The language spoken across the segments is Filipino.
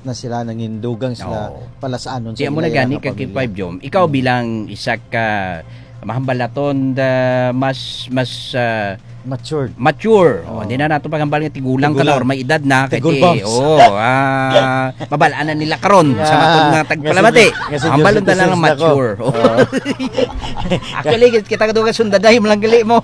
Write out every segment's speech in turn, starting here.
nagbayat na sila, nangindugang sila palasaanon sa mo na gani ka K5 Jom. Ikaw bilang isa ka mahambalaton mas mature. Hindi na nato pagambal nga tigulang ka na or may edad na kay mabalaan na nila karon sa matod nga tagpalamati. Hambalon na lang mature. Actually kita ka duga sundaday mo lang gali mo.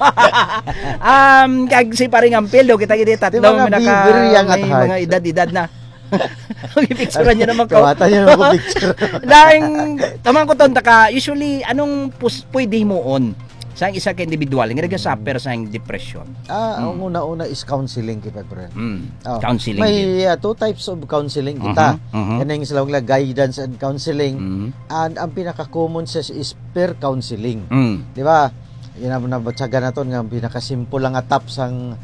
Kag si paring ampil kita gid tatlong mga edad na. Picture niya naman ko. Kawatan niya naman ko picture. Dahil tamang ko tonta ka, usually anong pwede mo on sa isa ka individual nga nag-suffer sa depression? Ang una-una is counseling kita, bro. Counseling. May two types of counseling kita. Yan ang sila guidance and counseling. And ang pinaka-common is peer counseling. Di ba? Yan ang nabatsaga na to nga pinaka-simple lang atap sang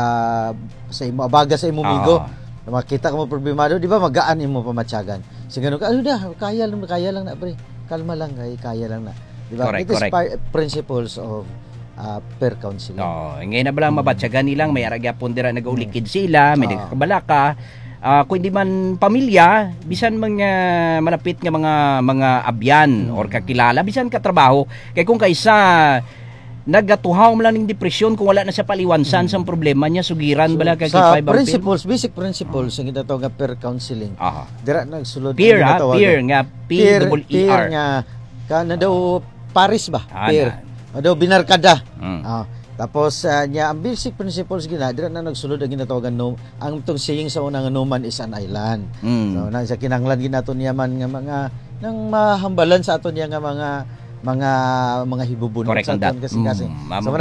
sa imo abaga sa imo migo. Makita ka mo problemado, di ba magaan imo pamatyagan. Sa ganun ka, kaya lang na, pre. Kalma lang, kaya lang na. Di ba? Correct, It is principles of peer counseling. Ngayon na ba lang mabatyagan nilang, may aragyapon dira nag-ulikid sila, may nagkabalaka. Kung hindi man pamilya, bisan mga malapit nga mga abyan or kakilala, bisan katrabaho, kay kung kaysa nagatuhaw mo lang ng depresyon kung wala na sa paliwansan sa problema niya, sugiran bala kay sa principles, basic principles ang ginatawag nga peer counseling. Dira nagsulod peer nga peer P-E-R nga kana daw Paris ba? Peer. Daw binarkada. Tapos nya ang basic principles gina dira na nagsulod ang ginatawagan ang tong saying sa unang no man is an island. So na sa kinahanglan ginaton niya man nga mga nang mahambalan sa aton niya nga mga hibubunot sa aton kasi so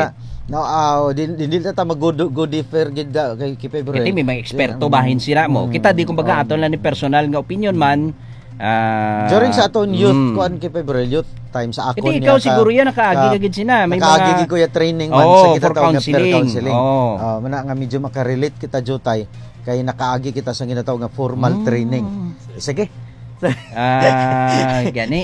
dili ta go differ gid kay Kipebre. May mga eksperto bahin sila mo. Kita di kumbaga aton lang ni personal nga opinion man. During sa aton youth kuan Kipebre youth time sa akon niya. Ikaw siguro yan nakaagi gid sina. May nakaagi ko ya training man sa kita tawag nga peer counseling. Mana nga medyo makarelate kita jotay kay nakaagi kita sa ginatawag nga formal training. Sige. Gani.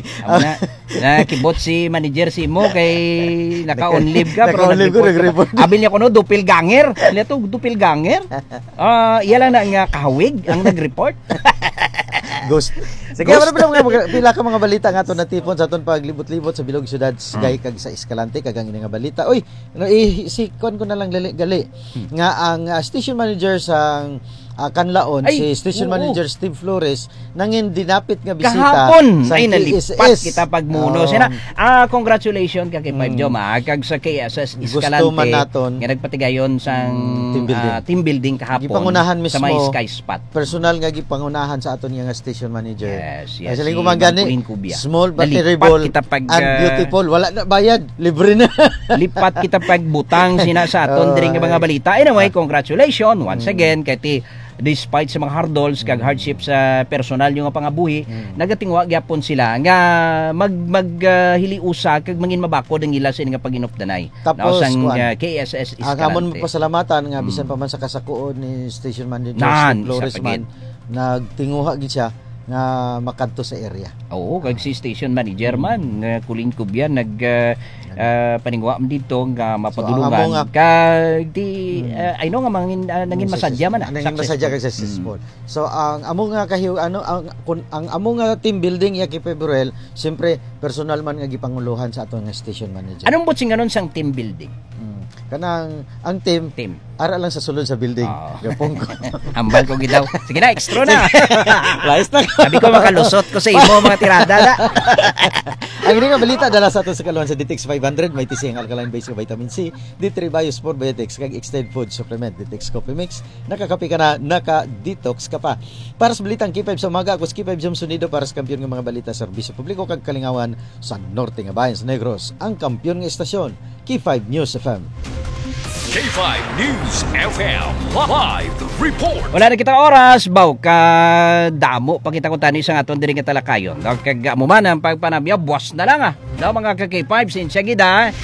Na kibot si manager si mo kay naka-on leave ka pero nag-report. Abil niya kuno doppelganger. Leto doppelganger. Iya lang na nga kahawig ang nag-report. Ghost. Sige, pila ka mga balita nga aton natipon sa aton paglibot-libot sa bilog syudad gay kag sa Escalante kag ang nga balita. Uy, si kon ko na lang gali nga ang station manager sang Kanlaon si station manager Steve Flores nangin dinapit nga bisita kahapon ay nalipat kita pagmuno sina congratulations kay K5 Jom kag sa KSS Escalante nga nagpatigayon sang team building kahapon gipangunahan mismo sa may Sky Spot personal nga gipangunahan sa aton nga station manager yes sa linggo gani small but terrible and beautiful wala na bayad libre na lipat kita pagbutang sina sa aton diri nga mga balita anyway congratulations once again kay despite sa mga hardships kag hardship sa personal yung pangabuhi nagatingwa gyapon sila nga maghiliusa kag mangin mabakod ang ila sa nga paginupdanay tapos sang KSS Escalante amon pasalamatan nga bisan pa man sa kasakuon ni station manager Steve Flores man nagtinguha gid siya nga makadto sa area. Oo, kag si station manager man kuling kubyan paningwa dito nga mapadulungan kag di I know nga nangin masadya man nangin masadya kag successful. So ang amo nga ang amo nga team building ya kay Februel, siyempre personal man nga gipanguluhan sa aton nga station manager. Anong butsing anon sang team building? Kanang ang team ara lang sa sulod sa building. Gapong ko. Ambal ko gidaw. Sige na, extra na. Lais na. Sabi ko makalusot ko sa imo mga tirada na. Ang nga balita dala sa aton sa kaluhan sa Ditex 500 may tising alkaline base vitamin C, D3 Biosport Biotex kag extended food supplement Ditex Coffee Mix. Nakakape ka na, naka-detox ka pa. Para sa balitang K5 sa umaga, ako si K5 Jom Sunido para sa kampiyon ng mga balita sa serbisyo publiko kag kalingawan sa norte nga bayan sa Negros. Ang kampiyon nga estasyon, K5 News FM. K5 News FM live report. Wala na kita oras baw ka damo pagkita ko tani sa aton diri nga talakayon. Kag amo man ang pagpanabya buwas na lang mga ka K5 sinsya gid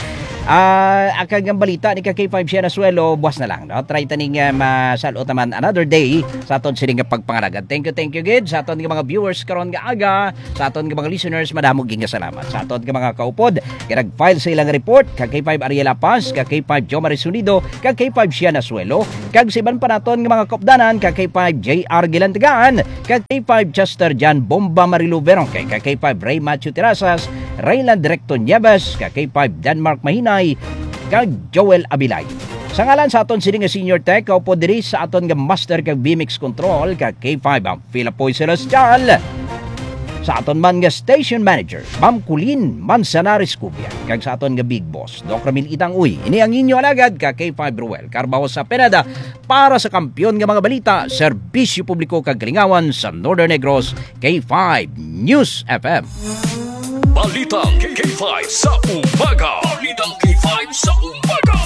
Akang balita ni K5 siya na swelo, buwas na lang. No? Try taning masalot naman another day sa aton sining pagpangalagan. Thank you, Gid. Sa aton mga viewers karon nga aga, sa aton mga listeners, madamo ging salamat. Sa aton mga kaupod, nag-file sa ilang report, kag K5 Ariela Paz, kag K5 Jomari Sunido, kag K5 siya na swelo, kag siban pa naton nga mga kaupdanan, kag K5 JR Gilantigaan, kag K5 Chester Jan Bomba Marilu Verong, kag K5 Ray Matthew Terasas, Rayland Directo Nieves, kag K5 Denmark Mahinay, kag Joel Abilay. Sa ngalan sa aton sining nga senior tech, kaupo diri sa aton nga master kag VMix control, kag K5 ang Philapoy Celestial. Sa aton man nga station manager, Ma'am Kulin Manzanares Cubia, kag sa aton nga big boss, Doc Ramil Itang Uy. Ini ang inyo alagad ka K5 Ruel Carbaho sa Penada para sa kampiyon nga mga balita, serbisyo publiko kag kalingawan sa Northern Negros, K5 News FM. Balitang K5 sa umaga. Balitang K5 sa umaga.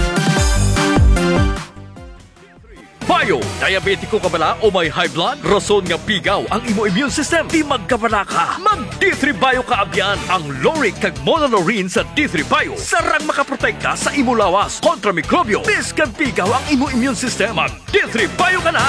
Payo, diabetiko ka bala o may high blood? Rason nga pigaw ang imo immune system. Di magkabala ka. Mag D3 Bio ka abyan. Ang Loric kag Monolaurin sa D3 Bio. Sarang makaprotekta sa imo lawas kontra mikrobyo. Biskan pigaw ang imo immune system. Mag D3 Bio ka na.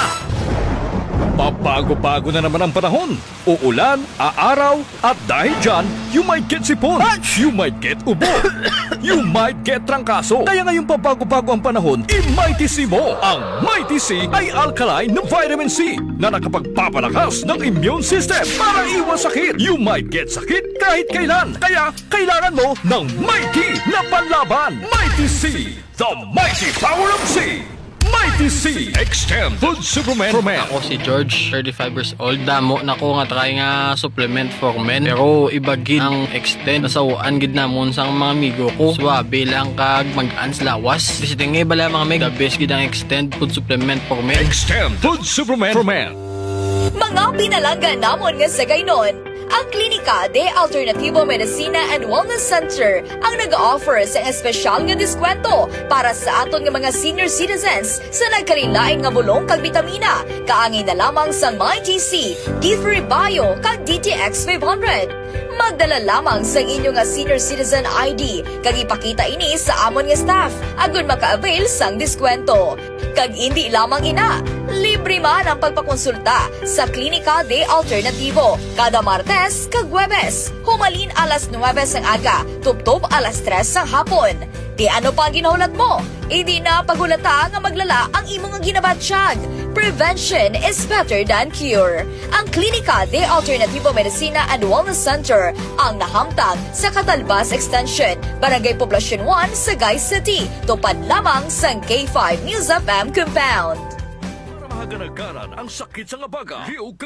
Pabago-bago na naman ang panahon. Uulan, aaraw, at dahil dyan, you might get sipon, you might get ubo, you might get trangkaso. Kaya ngayong pabago-bago ang panahon, i-Mighty C mo. Ang Mighty C ay alkaline na vitamin C na nakapagpapalakas ng immune system para iwas sakit. You might get sakit kahit kailan. Kaya kailangan mo ng Mighty na panlaban. Mighty C, the mighty power of C. Mighty C Extend Food Supplement for Men. Ako si George, 35 years old. Damo na ko nga try nga supplement for men. Pero iba gid ang Extend. Nasawaan gid namon sang mga amigo ko. Swabe lang kag mag-ans lawas. Kasi tingay bala mga meg, the best gid ang Extend Food Supplement for Men. Extend Food Supplement for Men. Mga pinalanggan namon nga sa gaynon, ang Klinika de Alternativo Medicina and Wellness Center ang nag-offer sa espesyal nga diskwento para sa aton nga mga senior citizens sa nagkarilain nga bulong kag bitamina. Kaangin na lamang sa MyTC, D3 Bio kag DTX 500. Magdala lamang sa inyo nga senior citizen ID kag ipakita ini sa amon nga staff agon maka-avail sang diskwento. Kag hindi lamang ina, libre man ang pagpakonsulta sa Klinika de Alternativo kada Martes kag Huwebes. Humalin alas 9 sang aga, tuptob alas 3 sang hapon. Di ano pa ang ginahulat mo? Hindi na pagulata nga maglala ang imong ginabatsyag. Prevention is better than cure. Ang Klinika de Alternativo Medicina and Wellness Center ang nahamtang sa Catalbas Extension, Barangay Poblacion 1, Sagay City. Tupad lamang sa K5 News FM Compound. Para mahaganagaran ang sakit sa ngabaga.